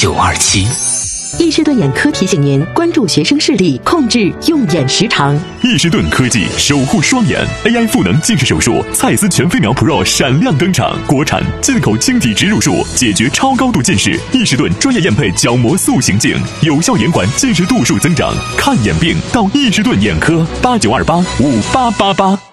8927。 易士顿眼科提醒您关注学生视力，控制用眼时长。 易士顿科技守护双眼 AI 赋能近视手术，蔡司全飞秒 Pro 闪亮登场，国产进口晶体植入术，解决超高度近视。易士顿专业验配角膜塑形镜，有效延缓近视度数增长。看眼病到易士顿眼科，89285888。